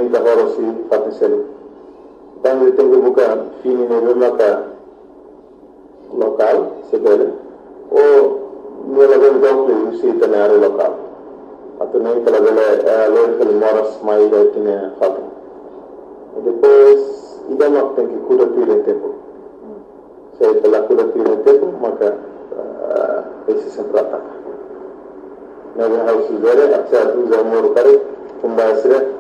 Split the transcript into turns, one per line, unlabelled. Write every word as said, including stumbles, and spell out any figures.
ta horo si fati selu tangi tengu buka fini ne bemaka lokal sebele o nela ben dokle usi tanare lokal atau nem kala bele loy kala moras mai da tine fati depois ida mak tenki kuda tire tempo se pela kuda tire tempo maka esse sempre ataca neve hausi vere aksa tu zamor kare kumbasire